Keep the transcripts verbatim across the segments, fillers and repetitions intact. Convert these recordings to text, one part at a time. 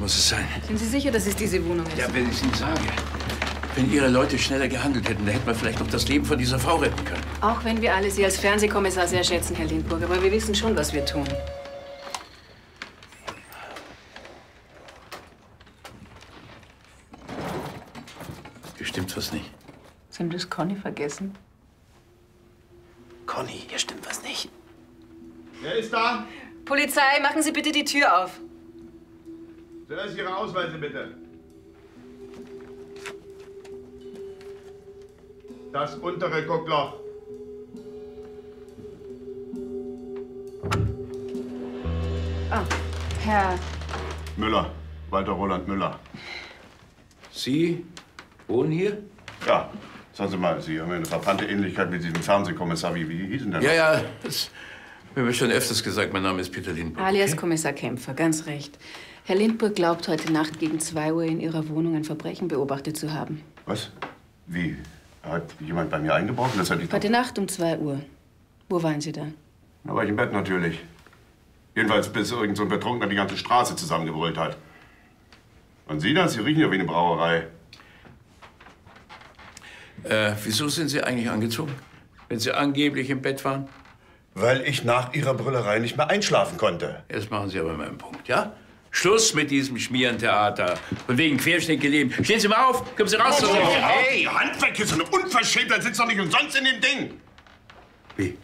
muss es sein. Sind Sie sicher, dass es diese Wohnung ist? Ja, wenn ich es Ihnen sage. Wenn Ihre Leute schneller gehandelt hätten, dann hätten wir vielleicht noch das Leben von dieser Frau retten können. Auch wenn wir alle Sie als Fernsehkommissar sehr schätzen, Herr Lindburg. Aber wir wissen schon, was wir tun. Hier stimmt was nicht. Sie haben das Conny vergessen? Conny, hier stimmt was nicht. Wer ist da? Polizei, machen Sie bitte die Tür auf. Zuerst Ihre Ausweise, bitte. Das untere Guckloch. Oh, Herr... Müller. Walter Roland Müller. Sie wohnen hier? Ja. Sagen Sie mal, Sie haben ja eine verbrannte Ähnlichkeit mit diesem Fernsehkommissar. Wie, wie hieß denn der? Ja, ja, das haben wir schon öfters gesagt. Mein Name ist Peter Lindburg. Alias okay? Kommissar Kämpfer, ganz recht. Herr Lindburg glaubt, heute Nacht gegen zwei Uhr in Ihrer Wohnung ein Verbrechen beobachtet zu haben. Was? Wie? Hat jemand bei mir eingebrochen? Das hatte ich doch... Heute Nacht um zwei Uhr. Wo waren Sie da? Da war ich im Bett natürlich. Jedenfalls bis irgend so ein Betrunkener die ganze Straße zusammengebrüllt hat. Und Sie das? Sie riechen ja wie eine Brauerei. Äh, wieso sind Sie eigentlich angezogen, wenn Sie angeblich im Bett waren? Weil ich nach Ihrer Brüllerei nicht mehr einschlafen konnte. Jetzt machen Sie aber meinen Punkt, ja? Schluss mit diesem Schmierentheater. Und wegen Querschnittgelähmt. Stehen Sie mal auf, kommen Sie raus. Oh, oh, oh, hey, Hand weg, ist so eine Unverschämtheit, sitzt doch nicht umsonst in dem Ding. Wie?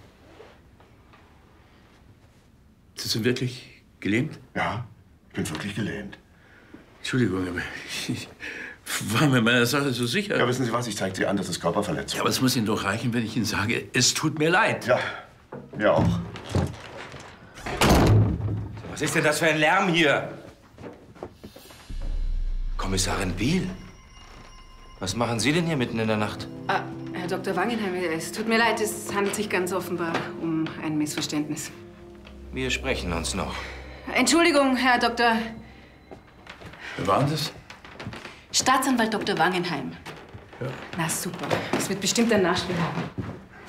Sie sind wirklich gelähmt? Ja, ich bin wirklich gelähmt. Entschuldigung, aber ich war mir meiner Sache so sicher. Ja, wissen Sie was, ich zeige Sie an, das ist Körperverletzung. Ja, aber es muss Ihnen doch reichen, wenn ich Ihnen sage, es tut mir leid. Ja, mir auch. Was ist denn das für ein Lärm hier? Kommissarin Biel? Was machen Sie denn hier mitten in der Nacht? Ah, Herr Doktor Wangenheim, es tut mir leid, es handelt sich ganz offenbar um ein Missverständnis. Wir sprechen uns noch. Entschuldigung, Herr Doktor... Wer war denn das? Staatsanwalt Doktor Wangenheim. Ja. Na super, es wird bestimmt ein Nachspiel haben.